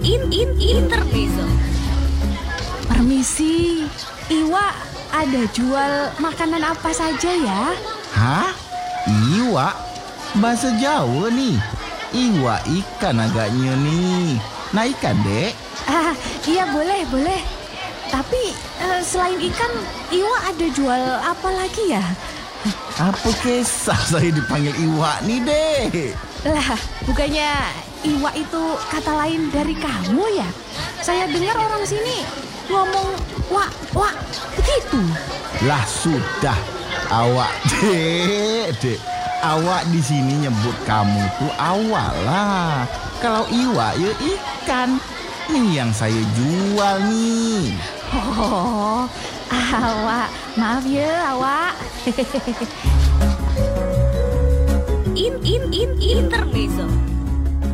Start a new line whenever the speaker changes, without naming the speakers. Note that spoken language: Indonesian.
Intermezzo.
Permisi, Iwa ada jual makanan apa saja ya?
Hah? Iwa? Bahasa Jawa nih. Iwa ikan agaknya nih. Nah ikan, Dek?
Iya boleh. Tapi selain ikan, Iwa ada jual apa lagi ya?
Apa kisah saya dipanggil Iwa nih, Dek?
Lah, bukannya Iwa itu kata lain dari kamu ya? Saya dengar orang sini ngomong wak, begitu.
Lah sudah, awak dek. Awak di sini nyebut kamu tuh awak lah. Kalau Iwa ya ikan. Nih yang saya jual nih.
Oh, awak. Maaf ya, awak.
Intermezzo.